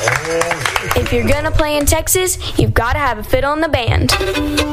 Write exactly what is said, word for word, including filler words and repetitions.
If you're gonna play in Texas, you've got to have a fiddle in the band.